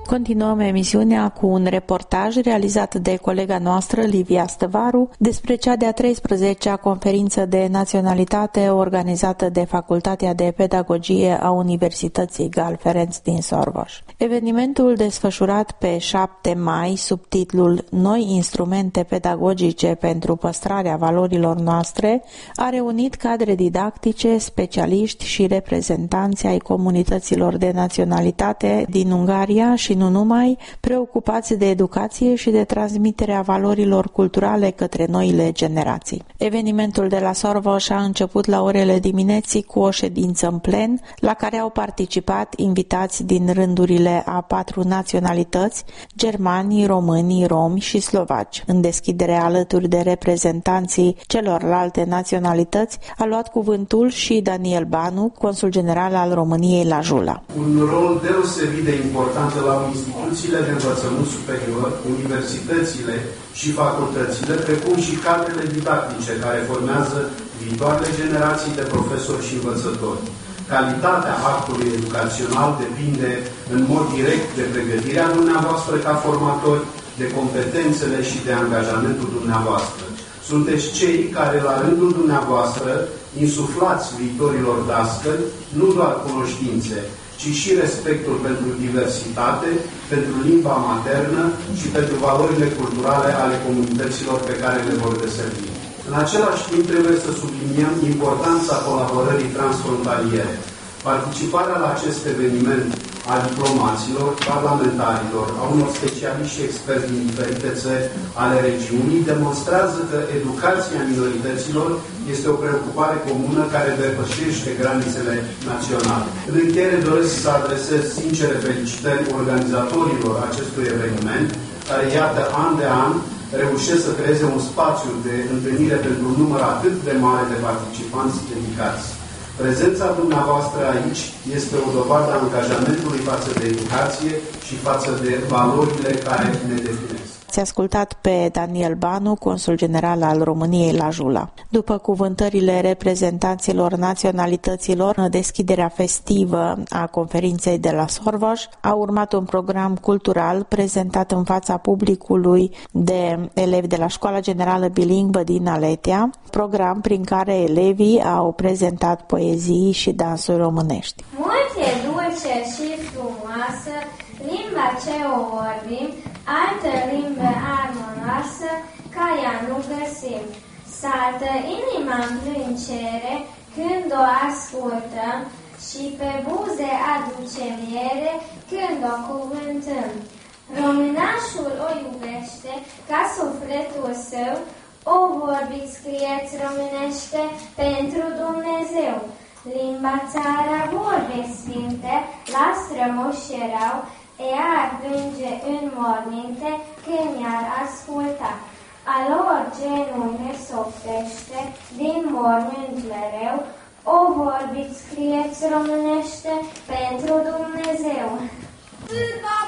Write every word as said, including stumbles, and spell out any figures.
Continuăm emisiunea cu un reportaj realizat de colega noastră, Livia Stăvaru, despre cea de-a treisprezecea conferință de naționalitate organizată de Facultatea de Pedagogie a Universității Gal Ferenc din Sorboș. Evenimentul desfășurat pe șapte mai sub titlul Noi instrumente pedagogice pentru păstrarea valorilor noastre a reunit cadre didactice, specialiști și reprezentanți ai comunităților de naționalitate din Ungaria și nu numai, preocupați de educație și de transmiterea valorilor culturale către noile generații. Evenimentul de la Sorboș a început la orele dimineții cu o ședință în plen, la care au participat invitați din rândurile a patru naționalități, germani, români, romi și slovaci. În deschidere alături de reprezentanții celorlalte naționalități a luat cuvântul și Daniel Banu, consul general al României la Jula. Un rol deosebit de important la instituțiile de învățământ superior, universitățile și facultățile, precum și cadrele didactice care formează viitoarele generații de profesori și învățători. Calitatea actului educațional depinde în mod direct de pregătirea dumneavoastră ca formatori, de competențele și de angajamentul dumneavoastră. Sunteți cei care, la rândul dumneavoastră, insuflați viitorilor dascăli nu doar cunoștințe, ci și respectul pentru diversitate, pentru limba maternă și pentru valorile culturale ale comunităților pe care le vor deservi. În același timp, trebuie să subliniem importanța colaborării transfrontaliere. Participarea la acest eveniment a diplomaților, parlamentarilor, a unor specialiști și experți din diferite țări ale regiunii demonstrează că educația minorităților este o preocupare comună care depășește granițele naționale. În încheiere doresc să adresez sincere felicitări organizatorilor acestui eveniment, care, iată, an de an, reușesc să creeze un spațiu de întâlnire pentru un număr atât de mare de participanți dedicați. Prezența dumneavoastră aici este o dovadă a angajamentului față de educație și față de valorile care ne definesc. Ați ascultat pe Daniel Banu, consul general al României la Jula. După cuvântările reprezentanților naționalităților, în deschiderea festivă a conferinței de la Sorboș, a urmat un program cultural prezentat în fața publicului de elevi de la Școala Generală Bilingvă din Aletea, program prin care elevii au prezentat poezii și dansuri românești. Mult e dulce și frumoasă limba ce o vorbim, altă limbă armonioasă, ca ea nu găsim. Saltă inima în plâncere când o ascultăm și pe buze aduce miere când o cuvântăm. Românașul o iubește ca sufletul său, o vorbiți, scrieți românește pentru Dumnezeu. Limba țara vorbe sfinte, la strămoși erau, ea ar plânge în morminte când i-ar asculta. A lor genul ne softește din mormânt mereu, o vorbiți, scrieți românește pentru Dumnezeu.